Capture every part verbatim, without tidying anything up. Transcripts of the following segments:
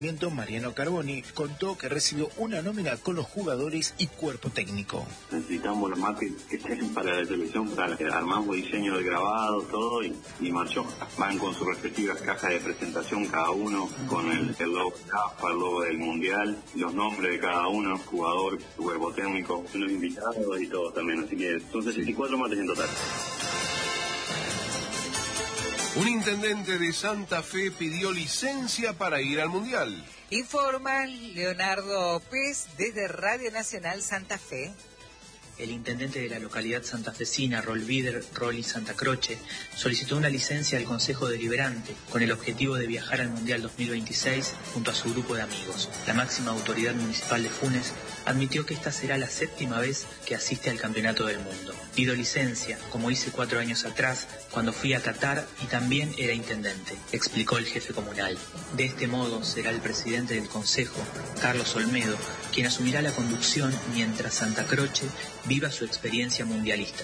Mariano Carboni contó que recibió una nómina con los jugadores y cuerpo técnico. Necesitamos los mates que estén para la televisión, para que armamos diseño del grabado, todo, y, y marchó. Van con sus respectivas cajas de presentación cada uno, con el, el logo de CAFA, el logo del Mundial, los nombres de cada uno, jugador, su cuerpo técnico, los invitados y todo también. Así que son sesenta y cuatro mates en total. Un intendente de Santa Fe pidió licencia para ir al Mundial. Informa Leonardo Pez desde Radio Nacional Santa Fe. El intendente de la localidad santafesina, Rolvider Roli Santa Croce, solicitó una licencia al Consejo Deliberante con el objetivo de viajar al Mundial dos mil veintiséis junto a su grupo de amigos. La máxima autoridad municipal de Funes admitió que esta será la séptima vez que asiste al Campeonato del Mundo. Pido licencia, como hice cuatro años atrás, cuando fui a Qatar y también era intendente, explicó el jefe comunal. De este modo será el presidente del Consejo, Carlos Olmedo, quien asumirá la conducción mientras Santa Croce viva su experiencia mundialista.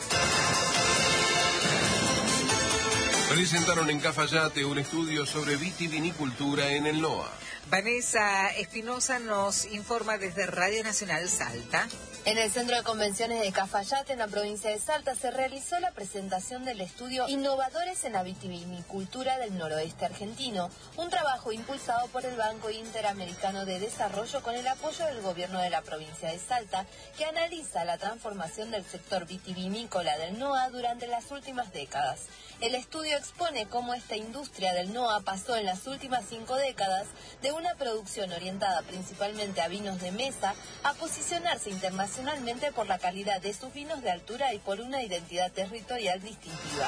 Presentaron en Cafayate un estudio sobre vitivinicultura en el NOA. Vanessa Espinosa nos informa desde Radio Nacional Salta. En el Centro de Convenciones de Cafayate, en la provincia de Salta, se realizó la presentación del estudio Innovadores en la Vitivinicultura del Noroeste Argentino, un trabajo impulsado por el Banco Interamericano de Desarrollo con el apoyo del gobierno de la provincia de Salta, que analiza la transformación del sector vitivinícola del NOA durante las últimas décadas. El estudio expone cómo esta industria del NOA pasó en las últimas cinco décadas de una producción orientada principalmente a vinos de mesa a posicionarse internacionalmente por la calidad de sus vinos de altura y por una identidad territorial distintiva.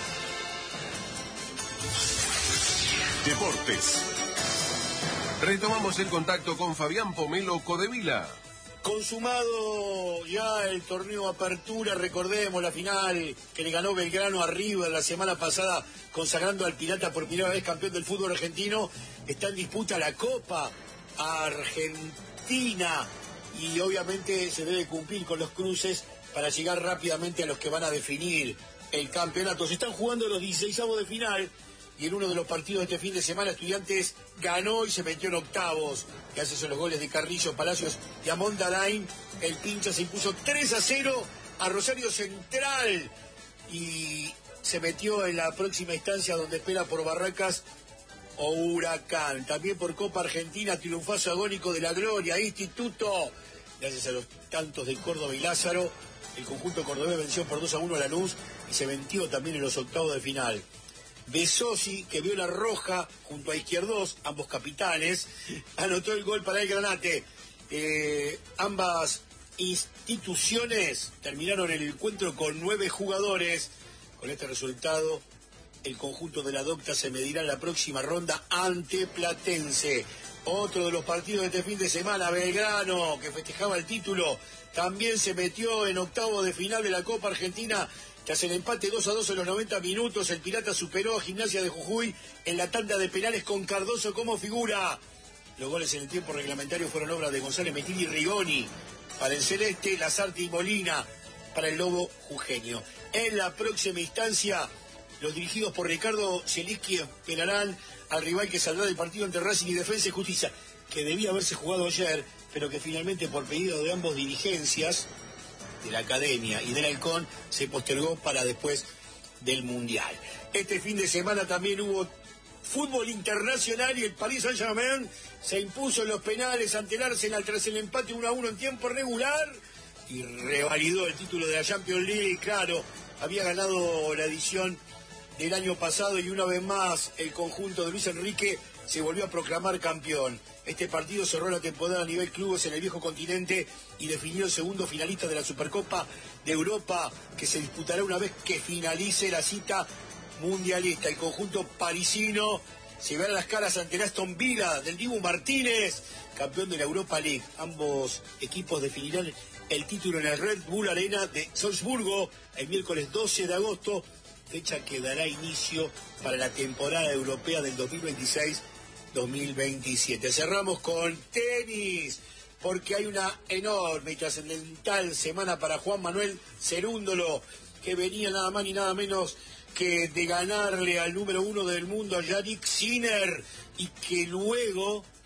Deportes. Retomamos el contacto con Fabián Pomelo Codevila. Consumado ya el torneo Apertura, recordemos la final que le ganó Belgrano a River la semana pasada, consagrando al Pirata por primera vez campeón del fútbol argentino. Está en disputa la Copa Argentina y obviamente se debe cumplir con los cruces para llegar rápidamente a los que van a definir el campeonato. Se están jugando los dieciseisavos de final y en uno de los partidos de este fin de semana Estudiantes ganó y se metió en octavos. Gracias a los goles de Carrillo, Palacios y Amon Dalain, el Pincha se impuso tres a cero a Rosario Central y se metió en la próxima instancia donde espera por Barracas o Huracán. También por Copa Argentina, triunfazo agónico de la Gloria, Instituto. Gracias a los tantos del Córdoba y Lázaro, el conjunto cordobés venció por dos a uno a Lanús y se metió también en los octavos de final. Besosi, que vio la roja junto a Izquierdos, ambos capitanes, anotó el gol para el Granate. Eh, ambas instituciones terminaron el encuentro con nueve jugadores. Con este resultado, el conjunto de la Docta se medirá en la próxima ronda ante Platense. Otro de los partidos de este fin de semana, Belgrano, que festejaba el título, también se metió en octavo de final de la Copa Argentina. Tras el empate dos a dos en los noventa minutos, el Pirata superó a Gimnasia de Jujuy en la tanda de penales con Cardoso como figura. Los goles en el tiempo reglamentario fueron obra de González Metil y Rigoni. Para el Celeste, Lazarte y Molina. Para el Lobo Jujeño. En la próxima instancia, los dirigidos por Ricardo Zielinski esperarán al rival que saldrá del partido entre Racing y Defensa y Justicia, que debía haberse jugado ayer, pero que finalmente por pedido de ambos dirigencias, de la Academia y del Halcón, se postergó para después del Mundial. Este fin de semana también hubo fútbol internacional y el Paris Saint-Germain se impuso en los penales ante el Arsenal tras el empate uno a uno en tiempo regular y revalidó el título de la Champions League. Claro, había ganado la edición del año pasado y una vez más el conjunto de Luis Enrique se volvió a proclamar campeón. Este partido cerró la temporada a nivel clubes en el viejo continente y definió el segundo finalista de la Supercopa de Europa, que se disputará una vez que finalice la cita mundialista. El conjunto parisino se verá las caras ante el Aston Villa del Dibu Martínez, campeón de la Europa League. Ambos equipos definirán el título en el Red Bull Arena de Salzburgo el miércoles doce de agosto, fecha que dará inicio para la temporada europea del dos mil veintiséis dos mil veintisiete. Cerramos con tenis, porque hay una enorme y trascendental semana para Juan Manuel Cerúndolo, que venía nada más ni nada menos que de ganarle al número uno del mundo, a Yannick Sinner, y que luego